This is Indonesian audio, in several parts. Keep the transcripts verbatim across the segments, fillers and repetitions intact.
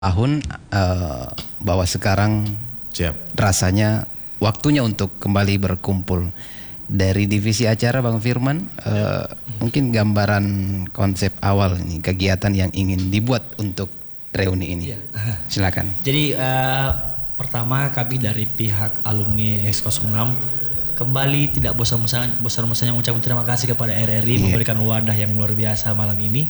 tahun uh, bahwa sekarang Siap. rasanya waktunya untuk kembali berkumpul. Dari divisi acara Bang Firman, uh, mungkin gambaran konsep awal ini kegiatan yang ingin dibuat untuk reuni ini. Iya. Silakan. Jadi uh, pertama kami dari pihak alumni X nol enam kembali tidak bosan-bosannya bosan-bosannya mengucapkan terima kasih kepada R R I Iya. memberikan wadah yang luar biasa malam ini.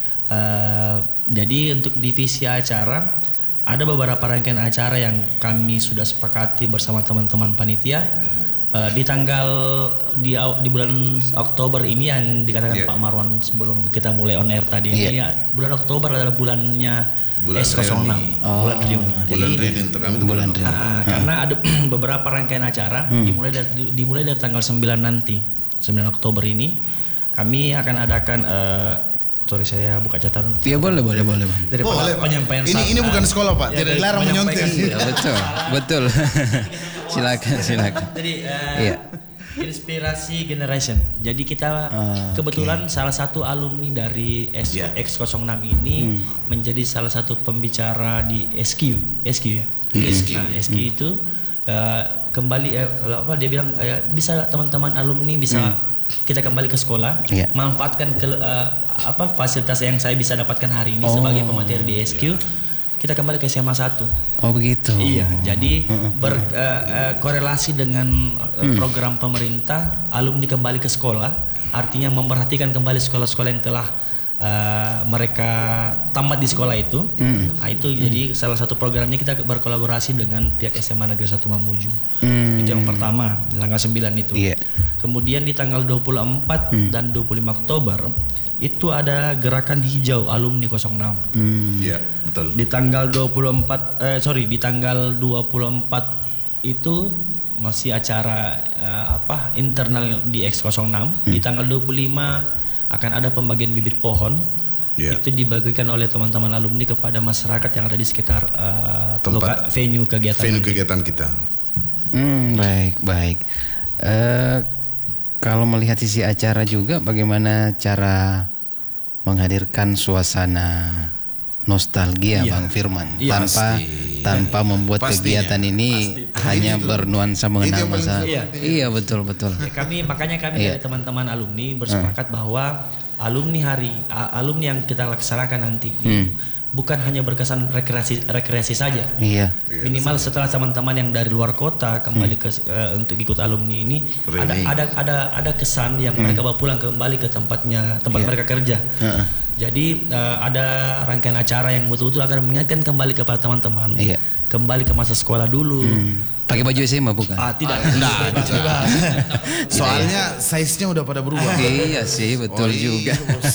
Uh, jadi untuk divisi acara ada beberapa rangkaian acara yang kami sudah sepakati bersama teman-teman panitia. Uh, di tanggal di di bulan Oktober ini yang dikatakan Yeah. Pak Marwan sebelum kita mulai on air tadi Yeah. ini ya, bulan Oktober adalah bulannya Bulan S nol enam reuni. oh. bulan reuni. Bulan Jadi, reuni untuk kami itu bulan bulan reuni. Ah, karena ada beberapa rangkaian acara Hmm. dimulai dari di- dimulai dari tanggal sembilan nanti, sembilan Oktober ini kami akan adakan eh, sorry saya buka catatan. Ya boleh boleh boleh Bang. Dari Boleh, Pak. penyampaian Ini- sa- ini bukan ah, sekolah, Pak. ya, Tidak dari dilarang menyampaikan- menyontek. Ya, betul betul. Silakan silakan. Jadi eh, Iya. inspirasi generation. Jadi kita Ah, kebetulan salah satu alumni dari S- Ya. X nol enam ini menjadi salah satu pembicara di S Q, S Q ya. S Q. Nah, S Q itu eh, kembali eh, kalau apa dia bilang eh, bisa teman-teman alumni bisa kita kembali ke sekolah, Iya. manfaatkan ke, eh, apa fasilitas yang saya bisa dapatkan hari ini Oh. sebagai pemateri di S Q. Kita kembali ke S M A satu. Oh begitu. Iya, jadi berkorelasi dengan eh, program pemerintah, alumni kembali ke sekolah, artinya memperhatikan kembali sekolah-sekolah yang telah eh, mereka tamat di sekolah itu. Nah, itu jadi salah satu programnya kita berkolaborasi dengan pihak S M A Negeri satu Mamuju. Hmm. Itu yang pertama, tanggal sembilan itu. Iya. Kemudian di tanggal dua puluh empat dan dua puluh lima Oktober itu ada gerakan hijau alumni nol enam. Hmm. Iya, betul. Di tanggal dua puluh empat eh sorry di tanggal dua puluh empat itu masih acara eh, apa internal di X nol enam. Di tanggal dua puluh lima akan ada pembagian bibit pohon. Iya. Itu dibagikan oleh teman-teman alumni kepada masyarakat yang ada di sekitar eh, Tempat loka- venue kegiatan. Venue nanti. kegiatan kita. Hmm, baik baik. Eh, kalau melihat sisi acara juga, bagaimana cara menghadirkan suasana nostalgia Iya. Bang Firman Iya, tanpa pasti. tanpa membuat Pastinya. kegiatan ini hanya bernuansa mengenang yang paling masa. penting. Iya betul betul. Ya, kami makanya kami Iya. dari teman-teman alumni bersepakat bahwa alumni hari a- alumni yang kita laksanakan nanti Hmm. bukan hanya berkesan rekreasi rekreasi saja. Iya. Minimal setelah teman-teman yang dari luar kota kembali ke eh, untuk ikut alumni ini ada Reuni. ada ada ada kesan yang mereka bawa pulang kembali ke tempatnya tempat Iya. mereka kerja. Heeh. Jadi eh, ada rangkaian acara yang betul-betul akan mengingatkan kembali kepada teman-teman. Iya. Kembali ke masa sekolah dulu. Hmm. Pakai baju S M A bukan? Ah tidak. Nah, soalnya size-nya udah pada berubah. Iya sih betul Oh, iya, juga. Bos.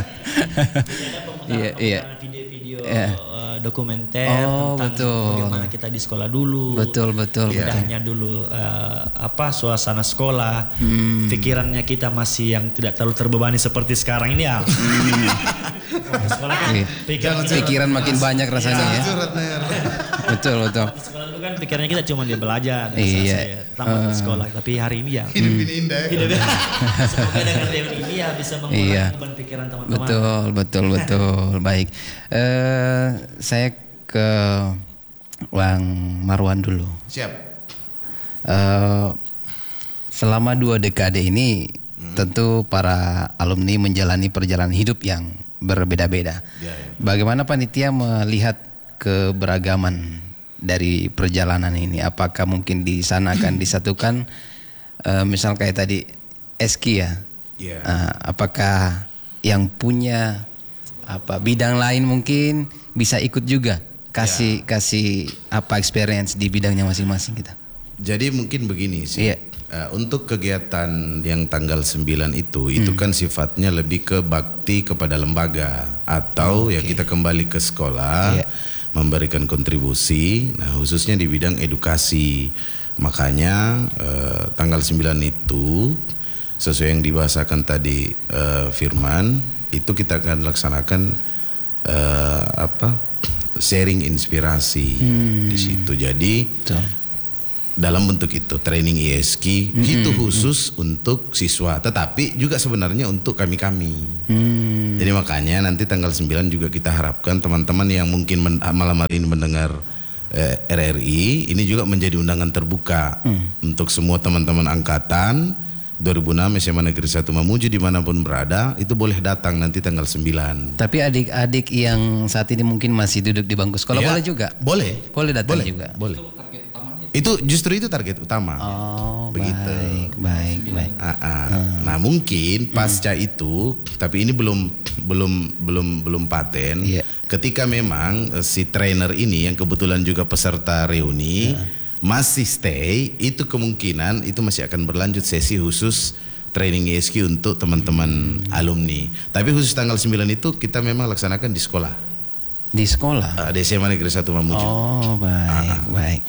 Iya iya. Video-video Iya. eh, dokumenter Oh, tentang betul. bagaimana kita di sekolah dulu. Betul betul. betul. Indahnya dulu eh, apa suasana sekolah, Hmm. pikirannya kita masih yang tidak terlalu terbebani seperti sekarang ini ya. Sekolah kan Iya. pikiran kita, Pikiran makin banyak rasanya ya. Curhat, Ner. Betul betul. di sekolah dulu kan pikirannya kita cuma dia belajar, dan Iya. selesai, tamat Eh. sekolah. Tapi hari ini ya. Hidup ini indah. ya. Hidup semoga dengan reuni ini ya bisa mengurangi Iya. beban pikiran teman-teman. Betul, betul, betul. Baik. Eh, saya ke Bang Marwan dulu. Siap. Eh, selama dua dekade ini, tentu para alumni menjalani perjalanan hidup yang berbeda-beda. Ya, ya. Bagaimana panitia melihat keberagaman dari perjalanan ini? Apakah mungkin di sana akan disatukan, eh, misal kayak tadi S K ya? Iya. Eh, apakah yang punya apa bidang lain mungkin bisa ikut juga kasih kasih apa experience di bidangnya masing-masing kita? Jadi mungkin begini sih. Iya. Eh, untuk kegiatan yang tanggal sembilan itu, itu kan sifatnya lebih ke bakti kepada lembaga atau ya kita kembali ke sekolah, Iya. memberikan kontribusi, nah khususnya di bidang edukasi. Makanya eh, tanggal sembilan itu sesuai yang dibahasakan tadi eh, Firman, itu kita akan laksanakan eh, apa? sharing inspirasi di situ. Jadi Betul. dalam bentuk itu training I S K mm-hmm. itu khusus mm-hmm. untuk siswa, tetapi juga sebenarnya untuk kami-kami. Mm. Jadi makanya nanti tanggal sembilan juga kita harapkan teman-teman yang mungkin men- malam hari ini mendengar eh, R R I ini juga menjadi undangan terbuka mm. untuk semua teman-teman angkatan dua ribu enam S M A Negeri satu Mamuju dimanapun berada itu boleh datang nanti tanggal sembilan. Tapi adik-adik yang saat ini mungkin masih duduk di bangku sekolah ya, boleh juga? Boleh. Boleh datang boleh, juga? Boleh. Itu justru itu target utama. Oh, begitu. Baik, baik, baik. Ah, ah. Hmm. Nah, mungkin pasca hmm. itu, tapi ini belum belum belum belum paten. Yeah. Ketika memang uh, si trainer ini yang kebetulan juga peserta reuni yeah. masih stay, itu kemungkinan itu masih akan berlanjut sesi khusus training I S K untuk teman-teman hmm. alumni. Tapi khusus tanggal sembilan itu kita memang laksanakan di sekolah. Di sekolah? Uh, di S M A Negeri satu Mamuju. Oh, baik, ah, ah. baik.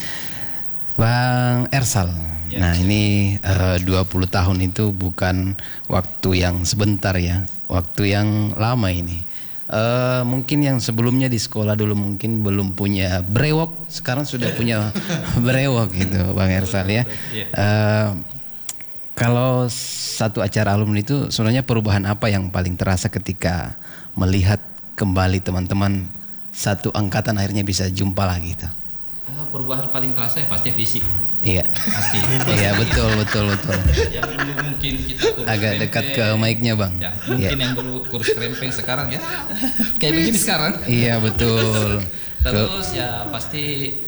Bang Ersal, ya. Nah ini uh, dua puluh tahun itu bukan waktu yang sebentar ya, waktu yang lama ini. Uh, mungkin yang sebelumnya di sekolah dulu mungkin belum punya brewok, sekarang sudah punya brewok gitu Bang Ersal ya. Uh, kalau satu acara alumni itu sebenarnya perubahan apa yang paling terasa ketika melihat kembali teman-teman satu angkatan akhirnya bisa jumpa lagi gitu? Perubahan paling terasa ya pasti fisik. Iya. Pasti. Iya betul betul betul. Yang dulu mungkin kita kurus agak krempeng, dekat ke mic-nya Bang. Ya, mungkin ya. Yang dulu kurus krempeng sekarang ya kayak begini sekarang. Iya betul. Terus ya pasti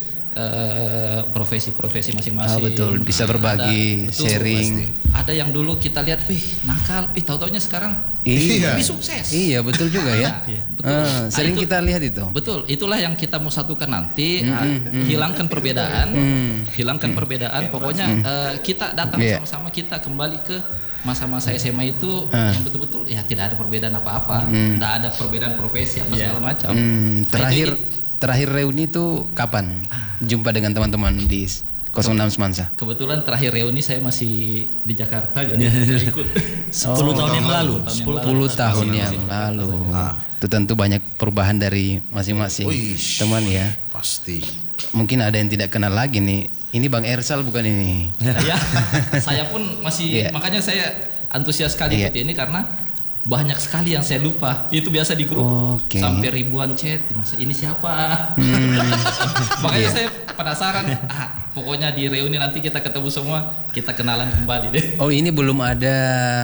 uh, profesi-profesi masing-masing. Ah, betul. Bisa berbagi, ada, betul, sharing. Pasti. Ada yang dulu kita lihat, wih nakal, wih tahu-taunya sekarang iya. lebih sukses. Iya betul juga ya. Iya, betul. Ah, sering itu, kita lihat itu. Betul, itulah yang kita mau satukan nanti. Mm, uh, mm, hilangkan perbedaan, mm, hilangkan mm, perbedaan. Pokoknya mm, uh, kita datang yeah. sama-sama kita kembali ke masa-masa S M A itu uh. yang betul-betul ya tidak ada perbedaan apa-apa, mm. tidak ada perbedaan profesi apa yeah. segala macam. Mm, terakhir terakhir reuni itu kapan? Jumpa dengan teman-teman di nol enam Semansa. Kebetulan terakhir reuni saya masih di Jakarta jadi ikut sepuluh tahun yang lalu. sepuluh tahun yang lalu. Ah. Itu tentu banyak perubahan dari masing-masing Uish, teman ya. Pasti. Mungkin ada yang tidak kenal lagi nih. Ini Bang Ersal bukan ini? Ya, saya pun masih yeah. makanya saya antusias sekali yeah. ikut ini karena banyak sekali yang saya lupa. Itu biasa di grup okay. sampai ribuan chat. Ini siapa? Hmm. Makanya yeah. saya penasaran. Ah, pokoknya di reuni nanti kita ketemu semua, kita kenalan kembali deh. Oh ini belum ada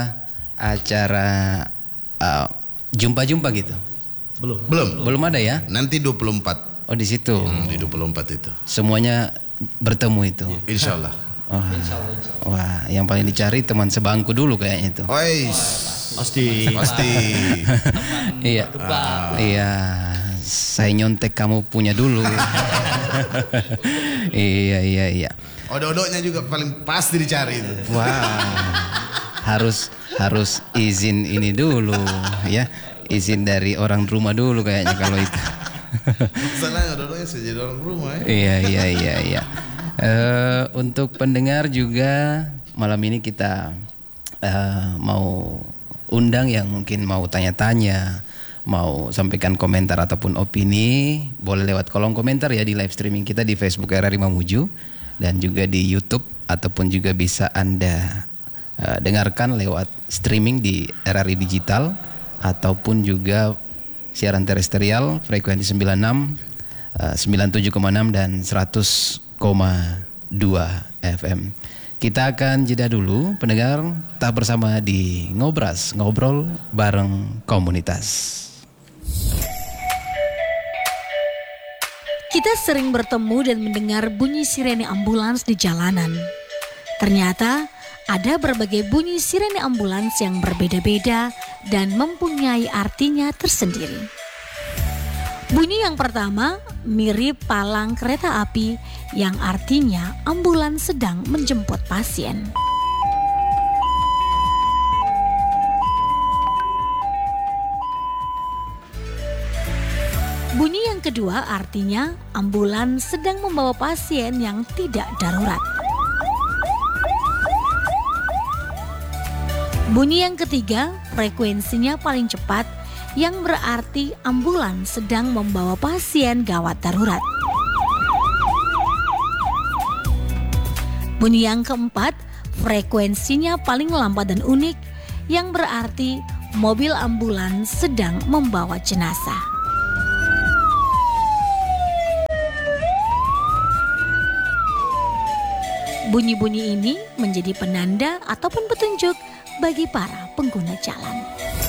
acara uh, jumpa-jumpa gitu? Belum. Belum. Belum ada ya? Nanti dua puluh empat. Oh di situ. Hmm, di dua puluh empat itu. Semuanya bertemu itu. Insya Allah. Oh. Insya Allah, insya Allah. Wah, yang paling dicari teman sebangku dulu kayaknya itu. Ois. Pasti. Pasti. Iya. Ah. Iya. Saya nyontek kamu punya dulu. Iya iya iya. Odok-odoknya juga paling pasti dicari itu. Wah. Harus harus izin ini dulu ya. Izin dari orang rumah dulu kayaknya kalau itu. Masalahnya odok-odoknya sudah jadi orang rumah ya. Iya iya iya iya. Uh, untuk pendengar juga malam ini kita uh, mau undang yang mungkin mau tanya-tanya, mau sampaikan komentar ataupun opini, boleh lewat kolom komentar ya di live streaming kita di Facebook R R I Mamuju dan juga di YouTube ataupun juga bisa Anda uh, dengarkan lewat streaming di R R I Digital ataupun juga siaran terestrial frekuensi sembilan puluh enam, uh, sembilan puluh tujuh koma enam dan seratus koma dua F M. Kita akan jeda dulu pendengar, tetap bersama di Ngobras, ngobrol bareng komunitas. Kita sering bertemu dan mendengar bunyi sirene ambulans di jalanan. Ternyata ada berbagai bunyi sirene ambulans yang berbeda-beda dan mempunyai artinya tersendiri. Bunyi yang pertama mirip palang kereta api yang artinya ambulans sedang menjemput pasien. Bunyi yang kedua artinya ambulans sedang membawa pasien yang tidak darurat. Bunyi yang ketiga frekuensinya paling cepat yang berarti ambulans sedang membawa pasien gawat darurat. Bunyi yang keempat, frekuensinya paling lambat dan unik, yang berarti mobil ambulans sedang membawa jenazah. Bunyi-bunyi ini menjadi penanda ataupun petunjuk bagi para pengguna jalan.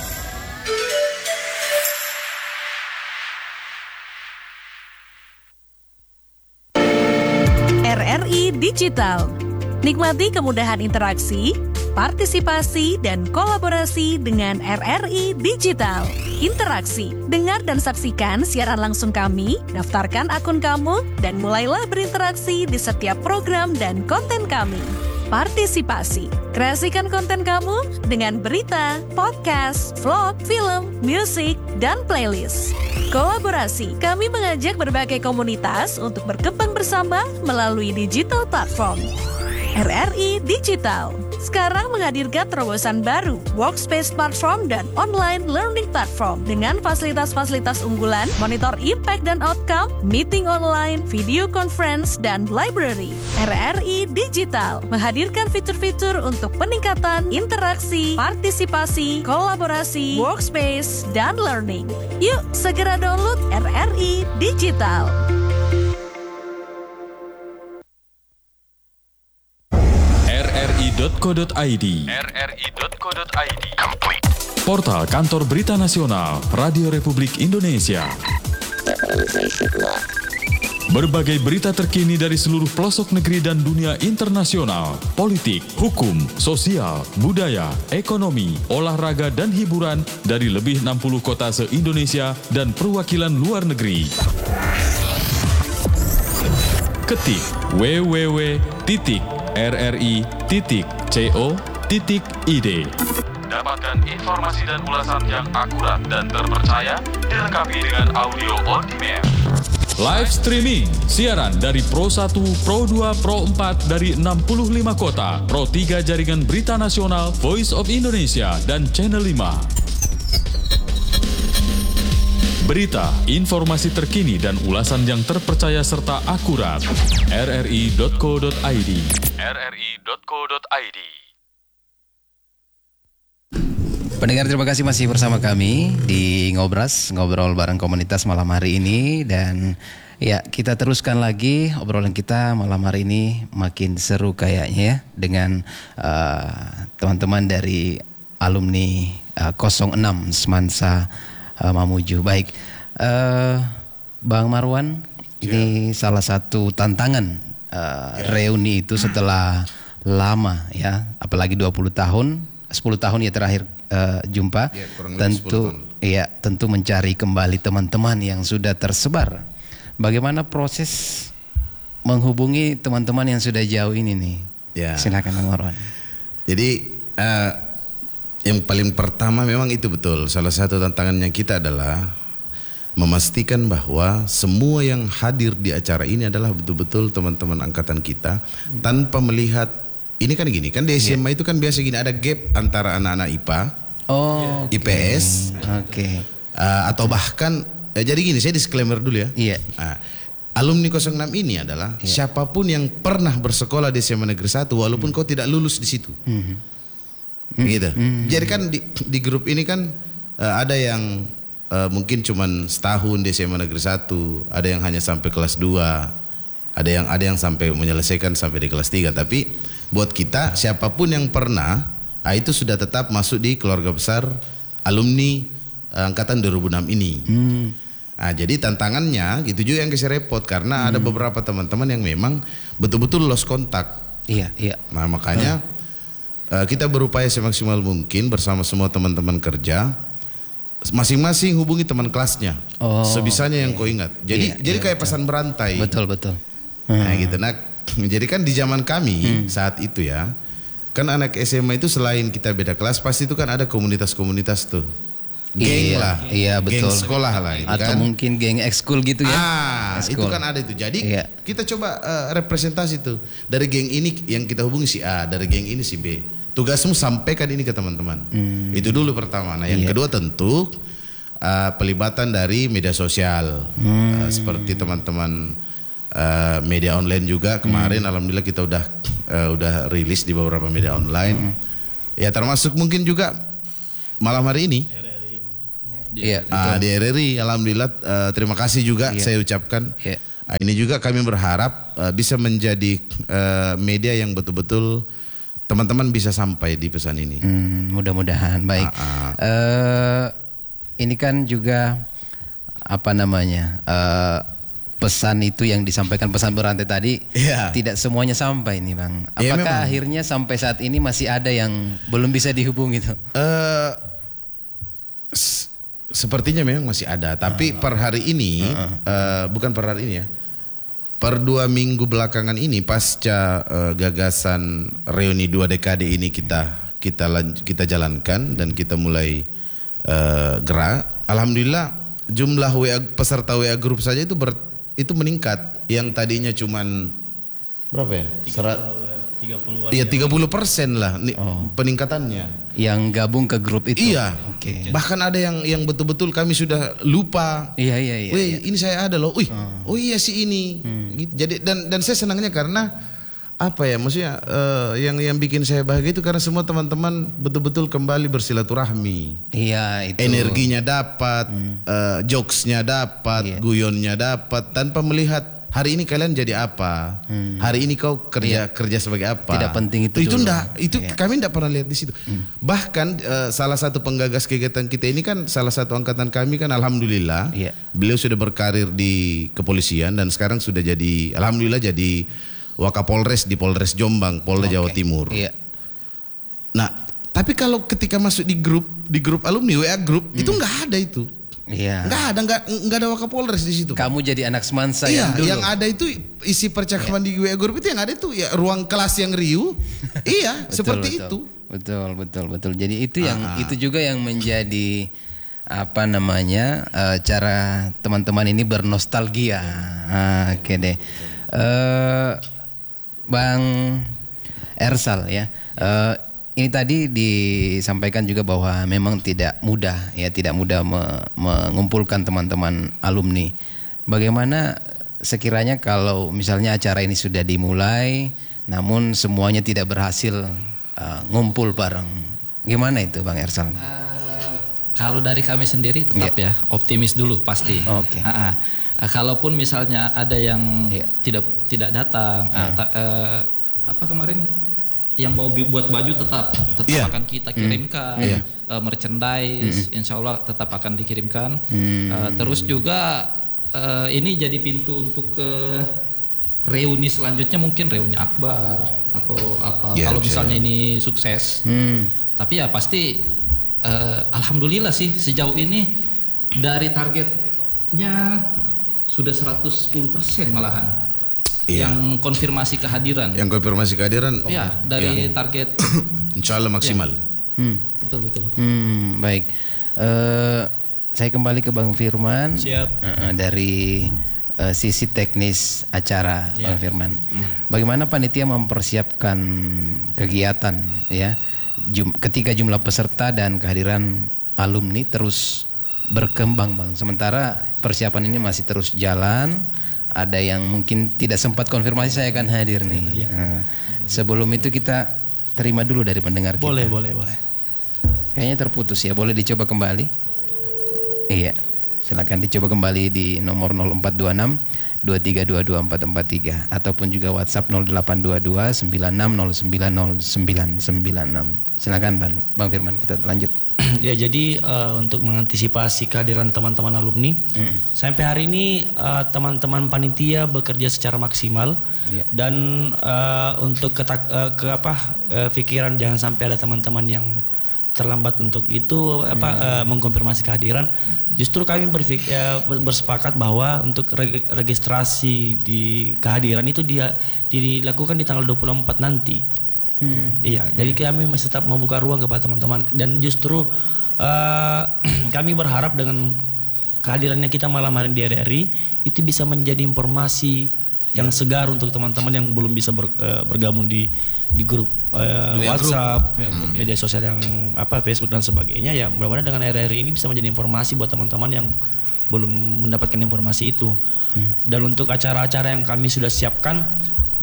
R R I Digital. Nikmati kemudahan interaksi, partisipasi, dan kolaborasi dengan R R I Digital. Interaksi, dengar dan saksikan siaran langsung kami, daftarkan akun kamu, dan mulailah berinteraksi di setiap program dan konten kami. Partisipasi, kreasikan konten kamu dengan berita, podcast, vlog, film, musik, dan playlist. Kolaborasi, kami mengajak berbagai komunitas untuk berkembang bersama melalui digital platform. R R I Digital sekarang menghadirkan terobosan baru, workspace platform dan online learning platform dengan fasilitas-fasilitas unggulan, monitor impact dan outcome, meeting online, video conference, dan library. R R I Digital menghadirkan fitur-fitur untuk peningkatan interaksi, partisipasi, kolaborasi, workspace, dan learning. Yuk segera download R R I Digital. R R I titik co titik i d R R I titik co titik i d Portal Kantor Berita Nasional Radio Republik Indonesia. Berbagai berita terkini dari seluruh pelosok negeri dan dunia internasional, politik, hukum, sosial, budaya, ekonomi, olahraga, dan hiburan dari lebih enam puluh kota se-Indonesia dan perwakilan luar negeri. Ketik w w w titik r r i titik co titik i d. Dapatkan informasi dan ulasan yang akurat dan terpercaya dilengkapi dengan audio on demand. Live streaming, siaran dari Pro satu, Pro dua, Pro empat dari enam puluh lima kota, Pro tiga Jaringan Berita Nasional, Voice of Indonesia, dan Channel lima. Berita, informasi terkini dan ulasan yang terpercaya serta akurat. R R I titik co titik i d R R I titik co titik i d. Pendengar, terima kasih masih bersama kami di Ngobras, ngobrol bareng komunitas malam hari ini. Dan ya, kita teruskan lagi obrolan kita malam hari ini, makin seru kayaknya ya, dengan uh, teman-teman dari alumni uh, nol enam Semansa uh, Mamuju. Baik, uh, Bang Marwan, ya. Ini salah satu tantangan uh, ya. Reuni itu setelah lama ya, apalagi dua puluh tahun, sepuluh tahun ya terakhir Uh, jumpa, ya, tentu ya tentu mencari kembali teman-teman yang sudah tersebar. Bagaimana proses menghubungi teman-teman yang sudah jauh ini nih? Ya. Silakan Bang Marwan. Jadi uh, yang paling pertama memang itu betul. Salah satu tantangannya kita adalah memastikan bahwa semua yang hadir di acara ini adalah betul-betul teman-teman angkatan kita, tanpa melihat. Ini kan gini, kan di S M A yeah. itu kan biasa gini, ada gap antara anak-anak I P A, oh, I P S, oke, okay. uh, atau bahkan eh, jadi gini, saya disclaimer dulu ya. Iya. Yeah. Nah, alumni nol enam ini adalah yeah. siapapun yang pernah bersekolah di S M A Negeri satu, walaupun hmm. kau tidak lulus di situ, mm-hmm. gitu. Mm-hmm. Jadi kan di, di grup ini kan uh, ada yang uh, mungkin cuman setahun di S M A Negeri satu, ada yang hanya sampai kelas dua, ada yang ada yang sampai menyelesaikan sampai di kelas tiga, tapi buat kita siapapun yang pernah, ah, itu sudah tetap masuk di keluarga besar alumni uh, angkatan dua ribu enam ini. Hmm. Nah, jadi tantangannya gitu juga yang kasih repot karena hmm. ada beberapa teman-teman yang memang betul-betul lost kontak. Iya, iya. Nah, makanya hmm. uh, kita berupaya semaksimal mungkin bersama semua teman-teman kerja, masing-masing hubungi teman kelasnya, oh, sebisanya okay. yang kau ingat. Jadi iya, jadi iya, kayak betul. Pesan berantai. Betul, betul. Hmm. Nah, gitu. Nah, jadi kan di zaman kami hmm. saat itu ya, kan anak S M A itu selain kita beda kelas, pasti itu kan ada komunitas-komunitas tuh, geng iya, lah, iya, betul. Geng sekolah lah, itu atau kan. mungkin geng ekskul gitu ya. Ah, itu kan ada itu. Jadi iya. kita coba uh, representasi tuh dari geng ini yang kita hubungi si A, dari geng ini si B. Tugasmu sampaikan ini ke teman-teman. Hmm. Itu dulu pertama. Nah, yang iya. kedua tentu uh, pelibatan dari media sosial, hmm. uh, seperti teman-teman. Uh, media online juga kemarin hmm. alhamdulillah kita udah uh, udah rilis di beberapa media online. Hmm. Ya termasuk mungkin juga malam hari ini. Iya, uh, di R R I. Alhamdulillah uh, terima kasih juga yeah. saya ucapkan. Yeah. Uh, ini juga kami berharap uh, bisa menjadi uh, media yang betul-betul teman-teman bisa sampai di pesan ini. Hmm, mudah-mudahan baik. Uh, uh. Uh, ini kan juga apa namanya uh, pesan itu yang disampaikan pesan berantai tadi yeah. tidak semuanya sampai nih Bang. Apakah yeah, akhirnya sampai saat ini masih ada yang belum bisa dihubungi tuh? Uh, s- sepertinya memang masih ada, tapi uh, per hari ini uh, uh. Uh, bukan per hari ini ya. Per dua minggu belakangan ini pasca uh, gagasan reuni dua dekade ini kita kita kita jalankan dan kita mulai uh, gerak. Alhamdulillah jumlah W A, peserta W A Group saja itu ber, itu meningkat. Yang tadinya cuman berapa ya? tiga puluh Iya tiga puluh persen lah oh. peningkatannya. Yang gabung ke grup itu. Iya. Okay. Bahkan ada yang yang betul-betul kami sudah lupa. Iya iya iya. Wih, iya. ini saya ada loh. Wih, oh, oh iya sih ini. Hmm. Gitu. Jadi dan dan saya senangnya karena apa ya, maksudnya uh, yang yang bikin saya bahagia itu karena semua teman-teman betul-betul kembali bersilaturahmi. Iya itu. Energinya dapat, hmm. uh, jokesnya dapat, iya. guyonnya dapat, tanpa melihat hari ini kalian jadi apa, hmm. hari ini kau kerja iya. kerja sebagai apa. Tidak penting itu. Itu dulu. enggak, itu iya. kami enggak pernah lihat di situ. Hmm. Bahkan uh, salah satu penggagas kegiatan kita ini kan salah satu angkatan kami kan alhamdulillah, iya. beliau sudah berkarir di kepolisian dan sekarang sudah jadi alhamdulillah jadi Wakapolres di Polres Jombang, Polda okay. Jawa Timur. Iya. Nah, tapi kalau ketika masuk di grup, di grup alumni W A Group hmm. itu nggak ada itu. Iya. Nggak ada, nggak nggak ada Wakapolres di situ. Kamu jadi anak semansa iya, yang dulu. Yang ada itu isi percakapan iya. di W A Group itu yang ada itu ya ruang kelas yang riuh. Iya, betul, seperti betul. itu. Betul, betul, betul. Jadi itu yang ah. itu juga yang menjadi apa namanya uh, cara teman-teman ini bernostalgia. Ah, oke okay deh. Uh, Bang Ersal ya, uh, ini tadi disampaikan juga bahwa memang tidak mudah ya, tidak mudah me- mengumpulkan teman-teman alumni. Bagaimana sekiranya kalau misalnya acara ini sudah dimulai, namun semuanya tidak berhasil uh, ngumpul bareng, gimana itu Bang Ersal? Uh, kalau dari kami sendiri tetap yeah. ya optimis dulu pasti. Oke. Okay. Uh-uh. Uh, kalaupun misalnya ada yang yeah. tidak tidak datang, uh. Uh, ta, uh, apa kemarin yang mau buat baju tetap tetap yeah. akan kita kirimkan, mm. yeah. uh, merchandise, mm. insya Allah tetap akan dikirimkan. Mm. Uh, terus juga uh, ini jadi pintu untuk ke reuni selanjutnya, mungkin reuni akbar atau apa. Yeah, kalau misalnya yeah. ini sukses, mm. tapi ya pasti uh, alhamdulillah sih sejauh ini dari targetnya sudah seratus sepuluh persen malahan iya. yang konfirmasi kehadiran. Yang konfirmasi kehadiran. Ya, oh, dari iya. target. Insya Allah maksimal. Ya. Hmm. Betul betul. Hmm, baik. Uh, saya kembali ke Bang Firman. Siap. Uh, dari uh, sisi teknis acara, ya. Bang Firman. Hmm. Bagaimana panitia mempersiapkan kegiatan, ya, jum, ketika jumlah peserta dan kehadiran alumni terus berkembang Bang, sementara persiapan ini masih terus jalan. Ada yang mungkin tidak sempat konfirmasi, saya akan hadir nih. Ya. Nah, sebelum itu kita terima dulu dari pendengar kita. Boleh, boleh, boleh. Kayaknya terputus ya, boleh dicoba kembali. Iya, silakan dicoba kembali di nomor nol empat dua enam dua tiga dua dua empat empat tiga ataupun juga WhatsApp nol delapan dua dua sembilan enam nol sembilan nol sembilan sembilan enam. Silakan Bang, Bang Firman, kita lanjut. Ya, jadi uh, untuk mengantisipasi kehadiran teman-teman alumni, mm. sampai hari ini uh, teman-teman panitia bekerja secara maksimal, yeah. dan uh, untuk ketak, uh, ke apa uh, pikiran jangan sampai ada teman-teman yang terlambat untuk itu apa mm. uh, mengkonfirmasi kehadiran. Justru kami berfik, uh, bersepakat bahwa untuk re- registrasi di kehadiran itu dia dilakukan di tanggal dua puluh empat nanti. Hmm. Iya, hmm. jadi kami masih tetap membuka ruang kepada teman-teman, dan justru uh, kami berharap dengan kehadirannya kita malam hari di R R I itu bisa menjadi informasi yang segar untuk teman-teman yang belum bisa ber, uh, bergabung di di grup uh, WhatsApp, grup. Hmm. media sosial yang apa Facebook dan sebagainya. Ya, mudah-mudahan dengan R R I ini bisa menjadi informasi buat teman-teman yang belum mendapatkan informasi itu. Hmm. Dan untuk acara-acara yang kami sudah siapkan,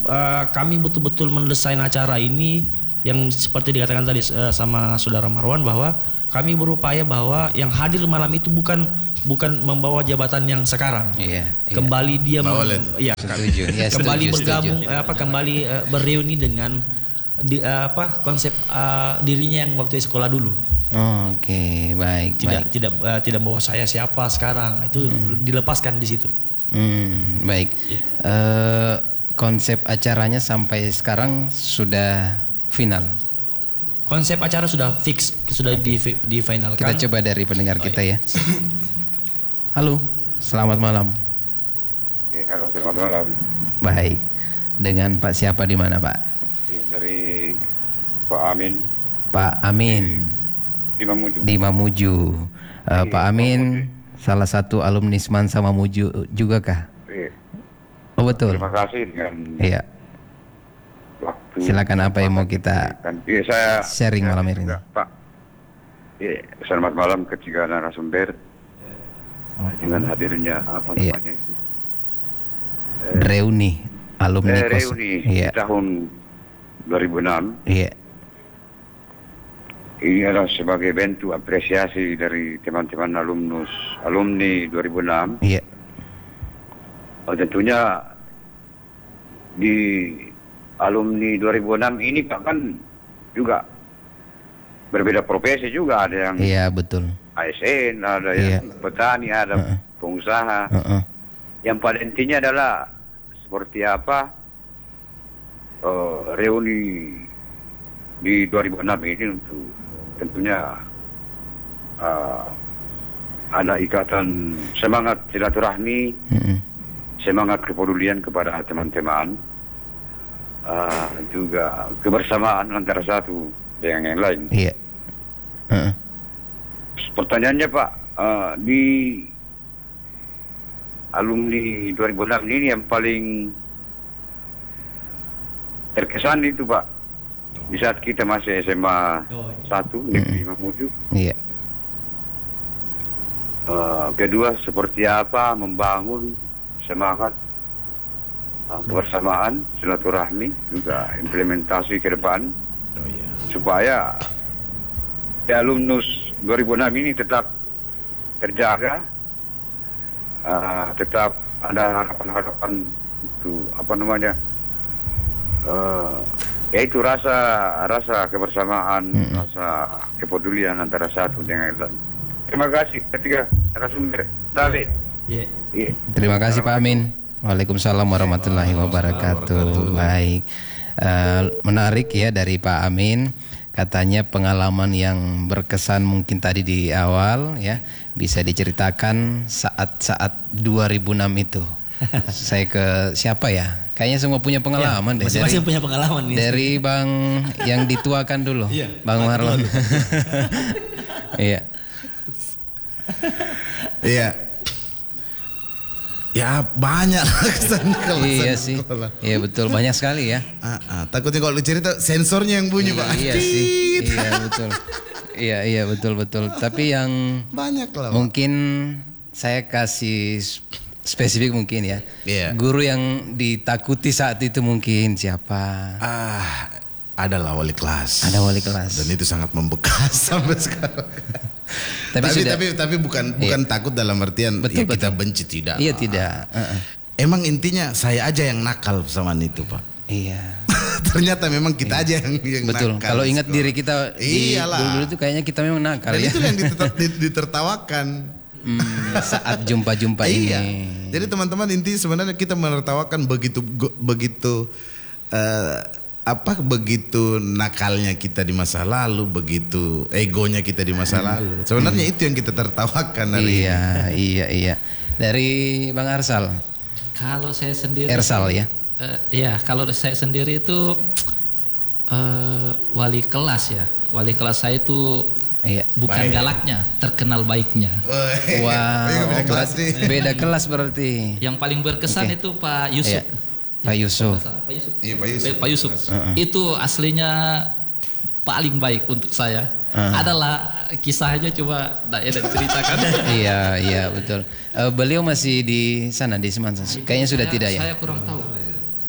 uh, kami betul-betul mendesain acara ini yang seperti dikatakan tadi uh, sama saudara Marwan bahwa kami berupaya bahwa yang hadir malam itu bukan bukan membawa jabatan yang sekarang. Iya, kembali iya. dia mem- ya, setuju. Ya, kembali setuju, bergabung setuju. apa kembali uh, bereuni dengan di, uh, apa konsep uh, dirinya yang waktu sekolah dulu. Oh, Oke, okay. baik. Tidak baik. tidak uh, tidak bawa saya siapa sekarang itu hmm. dilepaskan di situ. Hmm, baik. Yeah. Uh, konsep acaranya sampai sekarang sudah final. Konsep acara sudah fix, sudah okay. di di finalkan. Kita coba dari pendengar oh, kita iya. ya. Halo, selamat malam. Ya, halo, selamat malam. Baik. Dengan Pak siapa di mana, Pak? Dari Pak Amin. Pak Amin. Di Mamuju. Di Mamuju. Uh, Pak Amin, salah satu alumni Semansa Mamuju juga kah? Iya. Oh betul. Terima kasih dengan. Iya. Waktu. Silakan apa yang mau kita Iya, saya sharing saya malam ini? juga, Pak. Iya, selamat malam ketiga narasumber. Dengan hadirnya apa Iya. namanya itu? Reuni alumni Eh, kos. reuni Iya. tahun dua ribu enam. Iya. Ini adalah sebagai bentuk apresiasi dari teman-teman alumnus alumni dua ribu enam. Iya. Oh, tentunya di alumni dua ribu enam ini Pak kan juga berbeda profesi juga, ada yang Iya betul. A S N, ada Iya. yang petani, ada Uh-uh. pengusaha. Uh-uh. Yang pada intinya adalah seperti apa uh, reuni di dua ribu enam ini untuk tentunya uh, ada ikatan semangat silaturahmi, Uh-uh. semangat kepedulian kepada teman-teman, uh, juga kebersamaan antara satu dengan yang lain. Iya. Uh-uh. Pertanyaannya Pak, uh, di alumni dua ribu enam ini yang paling terkesan itu Pak, di saat kita masih S M A satu negeri Mamuju. Iya. Uh, kedua, seperti apa membangun semangat uh, kebersamaan, silaturahmi, juga implementasi ke depan, Oh, iya. supaya di alumnus dua ribu enam ini tetap terjaga, uh, tetap ada harapan-harapan itu apa namanya, uh, yaitu rasa rasa kebersamaan, hmm. rasa kepedulian antara satu dengan yang lain. Terima kasih ketiga narasumber. David. Yeah. Iya. Terima kasih Pak Amin. Waalaikumsalam warahmatullahi wabarakatuh. Baik. Uh, menarik ya dari Pak Amin. Katanya pengalaman yang berkesan mungkin tadi di awal ya, bisa diceritakan saat-saat dua ribu enam itu. Saya ke siapa ya? Kayaknya semua punya pengalaman ya, deh. masing-masing dari, punya pengalaman nih. Dari Bang yang dituakan dulu, ya, Bang Marlon. Iya. Iya. Ya banyak kesan kalau Iya sih. Iya betul, banyak sekali ya. Ah, ah, takutnya kalau lu cerita sensornya yang bunyi Pak. Iya sih. Iya betul. Iya iya betul betul. Tapi yang banyak lah. mungkin saya kasih spesifik mungkin ya. Iya. Guru yang ditakuti saat itu mungkin siapa? Ah, adalah wali kelas. Ada wali kelas. Dan itu sangat membekas sampai sekarang. Tapi tapi, sudah, tapi tapi bukan iya. bukan takut dalam artian Betul, ya kita betul. benci, tidak. Iya tidak. Uh-uh. Emang intinya saya aja yang nakal sama itu Pak. Iya. Ternyata memang kita Iya. aja yang, yang Betul. nakal. Kalau ingat diri kita di Iyalah. dulu itu kayaknya kita memang nakal Dan ya. itu yang diter- ditertawakan. Hmm, saat jumpa-jumpa ini. Iya. Jadi teman-teman, inti sebenarnya kita menertawakan begitu begitu uh, apa begitu nakalnya kita di masa lalu, begitu egonya kita di masa lalu. Sebenarnya hmm. itu yang kita tertawakan hari Iya, ini. iya, iya. Dari Bang Arsal. Kalau saya sendiri Ersal ya. Uh, ya, kalau saya sendiri itu uh, wali kelas ya. Wali kelas saya itu Iya. bukan Baik. galaknya, terkenal baiknya. Wah, Wow, beda oh, kelas berarti- nih. beda kelas berarti. Yang paling berkesan Oke. itu Pak Yusuf. Iya. Pak Yusuf. Pak Yusuf. Iya, Pak Yusuf. Pak Yusuf. Itu aslinya paling baik untuk saya. Uh. Adalah kisahnya coba tidak ada diceritakan. Iya, iya betul. Eh, beliau masih di sana di Semansa. Kayaknya sudah Saya- tidak ya. Saya kurang tahu.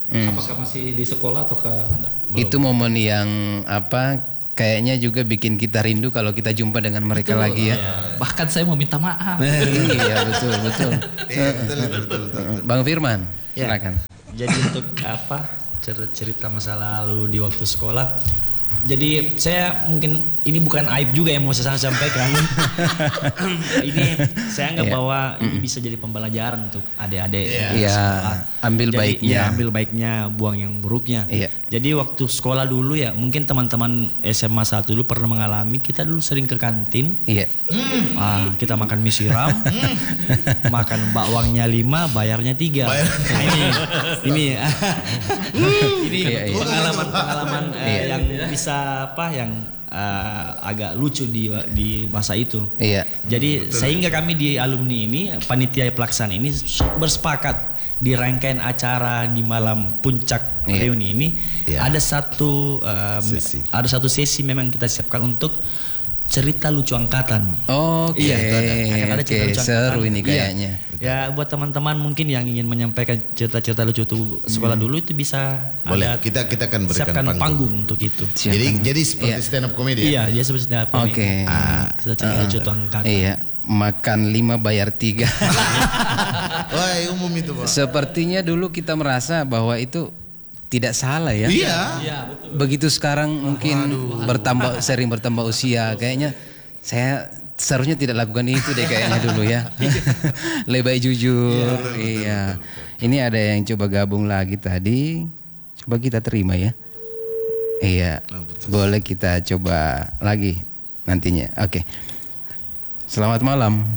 Hmm. Apakah masih di sekolah atau ke? Itu momen yang apa? Kayaknya juga bikin kita rindu kalau kita jumpa dengan mereka betul, lagi ya. ya. Bahkan saya mau minta maaf. Iya betul betul. Iya, betul, betul, betul, betul. Bang Firman, ya. silakan. Jadi untuk apa cerita masa lalu di waktu sekolah. Jadi saya mungkin ini bukan aib juga yang mau saya sampaikan. Ini saya anggap yeah. bahwa ini bisa jadi pembelajaran untuk adik-adik. Iya. Yeah. Ambil jadi, baiknya. Ya, ambil baiknya, buang yang buruknya. Yeah. Jadi waktu sekolah dulu ya, mungkin teman-teman S M A satu dulu pernah mengalami. Kita dulu sering ke kantin. Iya. Yeah. Ah, kita makan mie siram, makan bakwangnya lima, bayarnya tiga. Bayar. Nah, ini, ini, ini yeah, pengalaman-pengalaman yeah. uh, yang bisa apa yang uh, agak lucu di di masa itu. Iya. Jadi betul. Sehingga kami di alumni ini panitia pelaksana ini bersepakat di rangkaian acara di malam puncak iya. reuni ini iya. ada satu um, sesi. ada satu sesi memang kita siapkan untuk cerita lucu angkatan. Oh, oke. Okay. Iya, akan ada cerita okay. lucu angkatan. Seru ini kayaknya. Iya. Ya, buat teman-teman mungkin yang ingin menyampaikan cerita-cerita lucu itu sekolah hmm. dulu itu bisa boleh. Ada, kita kita akan berikan panggung. panggung untuk itu. Siapkan. Jadi jadi seperti yeah. stand up comedy. Iya, dia seperti stand up comedy. Oke. Okay. Ah, cerita uh, lucu angkatan. Iya. Makan lima bayar tiga. Wah, umum itu, Pak. Sepertinya dulu kita merasa bahwa itu tidak salah ya. Iya. Iya, betul. Begitu sekarang mungkin Waduh. bertambah sering bertambah usia, kayaknya saya seharusnya tidak lakukan itu deh kayaknya dulu ya. Lebay jujur. Iya. Betul, iya. Betul, betul. Ini ada yang coba gabung lagi tadi. Coba kita terima ya. Iya. Oh, boleh kita coba lagi nantinya. Oke. Selamat malam.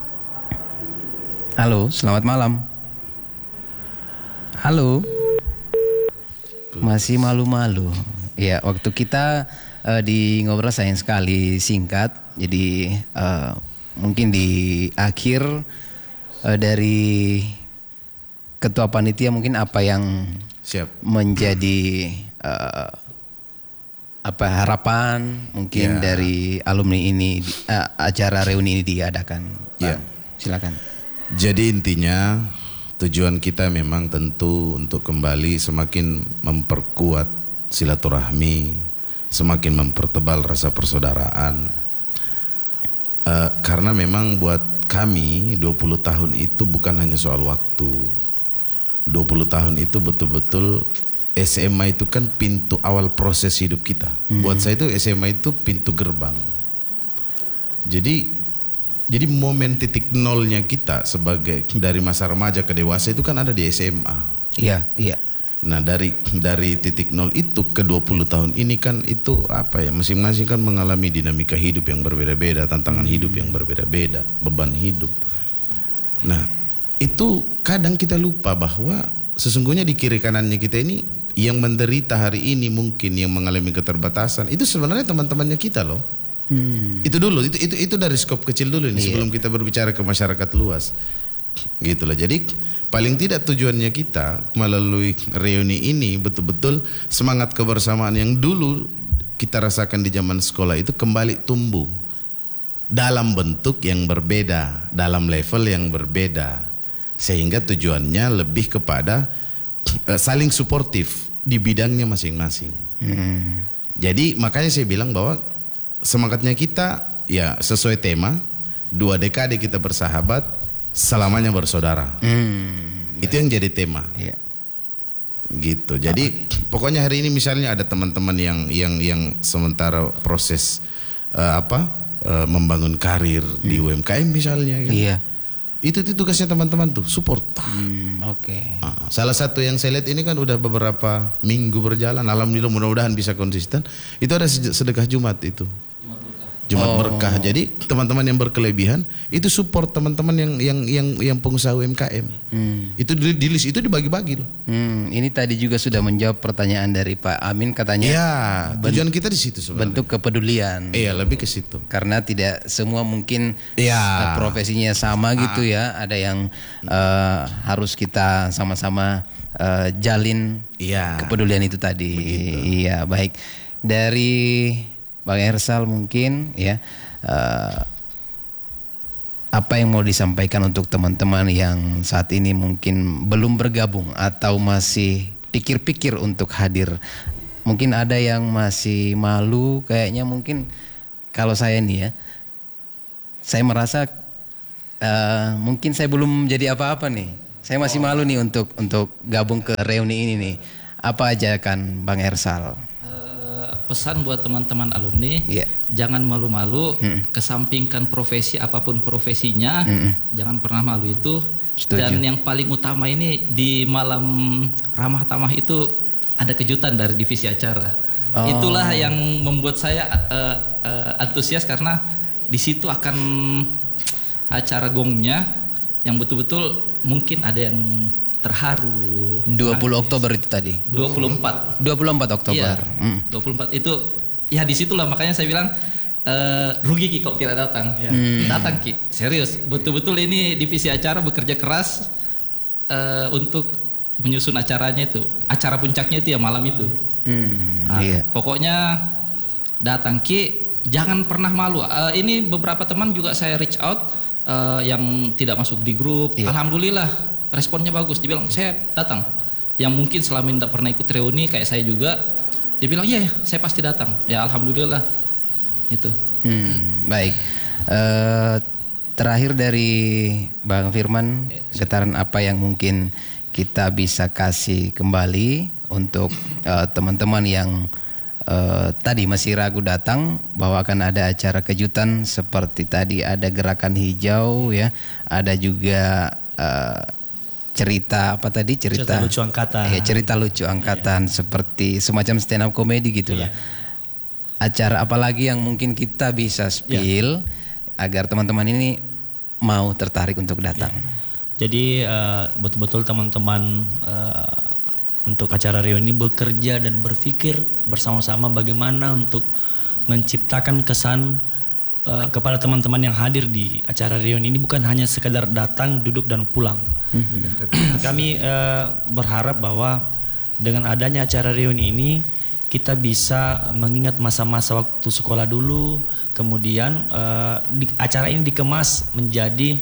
Halo, selamat malam. Halo. Masih malu-malu. Ya, waktu kita uh, di ngobrol sayang sekali singkat. Jadi uh, mungkin di akhir uh, dari ketua panitia mungkin apa yang siap menjadi uh, apa harapan mungkin ya. Dari alumni ini uh, acara reuni ini diadakan. Ya. Silakan. Jadi intinya tujuan kita memang tentu untuk kembali semakin memperkuat silaturahmi, semakin mempertebal rasa persaudaraan. Uh, karena memang buat kami dua puluh tahun itu bukan hanya soal waktu. dua puluh tahun itu betul-betul S M A itu kan pintu awal proses hidup kita. Hmm. Buat saya itu S M A itu pintu gerbang. Jadi Jadi momen titik nolnya kita sebagai dari masa remaja ke dewasa itu kan ada di S M A. Iya, iya. Nah dari dari titik nol itu ke dua puluh tahun ini kan itu apa ya, masing-masing kan mengalami dinamika hidup yang berbeda-beda, tantangan hmm. hidup yang berbeda-beda, beban hidup. Nah itu kadang kita lupa bahwa sesungguhnya di kiri kanannya kita ini yang menderita hari ini mungkin yang mengalami keterbatasan itu sebenarnya teman-temannya kita loh. Hmm. Itu dulu, itu itu itu dari skop kecil dulu ini yeah. sebelum kita berbicara ke masyarakat luas, gitulah. Jadi paling tidak tujuannya kita melalui reuni ini betul-betul semangat kebersamaan yang dulu kita rasakan di zaman sekolah itu kembali tumbuh dalam bentuk yang berbeda, dalam level yang berbeda, sehingga tujuannya lebih kepada uh, saling suportif di bidangnya masing-masing. Hmm. Jadi makanya saya bilang bahwa semangatnya kita ya sesuai tema, dua dekade kita bersahabat, selamanya bersaudara. Hmm, itu yang jadi tema. Ya. Gitu. Jadi oh. pokoknya hari ini misalnya ada teman-teman yang yang yang sementara proses uh, apa uh, membangun karir hmm. di U M K M misalnya. Kan? Iya. Itu, itu tugasnya teman-teman tuh support. Hmm, Oke. Okay. Uh, salah satu yang saya lihat ini kan udah beberapa minggu berjalan. Alhamdulillah mudah-mudahan bisa konsisten. Itu ada sedekah Jumat itu. Jumat oh. berkah. Jadi teman-teman yang berkelebihan itu support teman-teman yang yang yang yang pengusaha U M K M. Hmm. Itu di, di list itu dibagi-bagi loh. Hmm. Ini tadi juga sudah menjawab pertanyaan dari Pak Amin katanya. Iya. Tujuan kita di situ sebenarnya. Bentuk kepedulian. Iya, lebih ke situ. Karena tidak semua mungkin ya. profesinya sama ah. gitu ya. Ada yang uh, harus kita sama-sama uh, jalin ya. kepedulian itu tadi. Begitu. Iya, baik. Dari Bang Ersal mungkin ya uh, apa yang mau disampaikan untuk teman-teman yang saat ini mungkin belum bergabung atau masih pikir-pikir untuk hadir. Mungkin ada yang masih malu, kayaknya mungkin kalau saya nih ya, saya merasa uh, mungkin saya belum jadi apa-apa nih. Saya masih malu nih untuk untuk gabung ke reuni ini nih. Apa aja kan Bang Ersal? Uh, pesan buat teman-teman alumni, yeah. jangan malu-malu, mm. kesampingkan profesi apapun profesinya, mm. jangan pernah malu itu. Setuju. Dan yang paling utama ini di malam ramah tamah itu ada kejutan dari divisi acara. Oh. Itulah yang membuat saya uh, uh, antusias karena di situ akan acara gongnya yang betul-betul mungkin ada yang terharu. dua puluh Oktober itu tadi. dua puluh empat. dua puluh empat Oktober. Iya, hmm. dua puluh empat itu ya disitulah makanya saya bilang Uh, rugi Ki kok tidak datang. Ya. Hmm. Datang Ki, serius. Betul-betul ini divisi acara bekerja keras uh, untuk menyusun acaranya itu. Acara puncaknya itu ya malam itu. Hmm. Nah, iya. Pokoknya datang Ki, jangan pernah malu. Uh, ini beberapa teman juga saya reach out uh, yang tidak masuk di grup. Iya. Alhamdulillah responnya bagus. Dibilang saya datang. Yang mungkin selama ini tidak pernah ikut reuni kayak saya juga. Dia bilang iya, saya pasti datang. Ya alhamdulillah. Itu. Hmm, baik. Uh, terakhir dari Bang Firman, getaran apa yang mungkin kita bisa kasih kembali untuk uh, teman-teman yang uh, tadi masih ragu datang bahwa akan ada acara kejutan seperti tadi ada gerakan hijau ya, ada juga uh, cerita apa tadi cerita, cerita lucu angkatan, ya, cerita lucu angkatan ya. Seperti semacam stand up comedy gitulah. Ya. Acara apalagi yang mungkin kita bisa spill ya. Agar teman-teman ini mau tertarik untuk datang. Ya. Jadi uh, betul-betul teman-teman uh, untuk acara reuni bekerja dan berpikir bersama-sama bagaimana untuk menciptakan kesan uh, kepada teman-teman yang hadir di acara reuni ini bukan hanya sekedar datang, duduk dan pulang. Kami uh, berharap bahwa dengan adanya acara reuni ini kita bisa mengingat masa-masa waktu sekolah dulu, kemudian uh, di, acara ini dikemas menjadi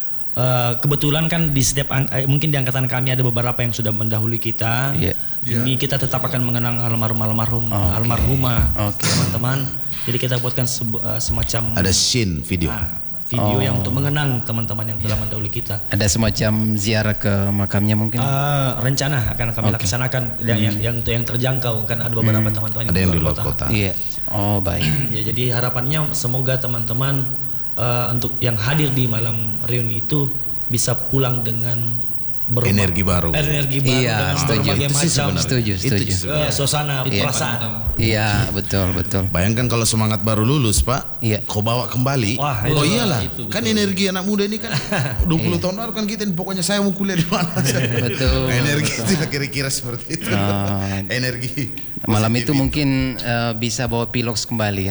uh, kebetulan kan di setiap uh, mungkin di angkatan kami ada beberapa yang sudah mendahului kita. Yeah. Ini yeah. kita tetap akan mengenang almarhum-almarhum, oh, okay. almarhumah, okay. teman-teman. Jadi kita buatkan sebu, uh, semacam ada scene video. Nah, video oh. yang untuk mengenang teman-teman yang telah mendahului kita. Ada semacam ziarah ke makamnya mungkin? Uh, rencana akan kami okay. laksanakan dan hmm. yang, yang yang terjangkau kan ada beberapa hmm. teman-teman yang ada yang di luar kota. kota. Iya. Oh baik. Ya jadi harapannya semoga teman-teman uh, untuk yang hadir di malam reuni itu bisa pulang dengan Berubah. energi baru, energi baru iya, dengan setuju. berbagai macam setuju, setuju. Uh, suasana, iya. perasaan. Iya, betul, betul. Bayangkan kalau semangat baru lulus, Pak, iya. kau bawa kembali. Wah, oh iyalah, itu, kan energi anak muda ini kan dua puluh tahun lalu kan kita pokoknya saya mau kuliah di mana. Betul. Energi betul. Itu kira-kira seperti itu. Uh, energi. Malam itu mungkin uh, bisa bawa piloks kembali ya.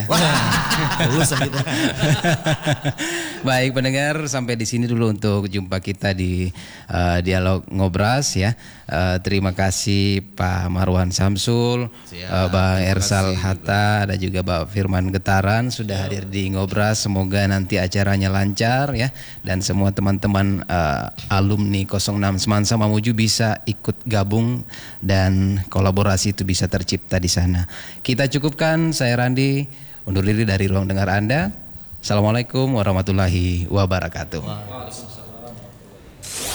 Baik pendengar, sampai di sini dulu untuk jumpa kita di uh, dialog ngobras ya. Uh, terima kasih Pak Marwan Samsul, Siap, uh, Bang Ersal Hatta, dan juga Pak Firman Getaran sudah Siap. hadir di ngobras. Semoga nanti acaranya lancar ya, dan semua teman-teman uh, alumni nol enam Semansa Mamuju bisa ikut gabung dan kolaborasi itu bisa tercipta di sana. Kita cukupkan, saya Randi undur diri dari ruang dengar Anda. Assalamualaikum warahmatullahi wabarakatuh. Wow.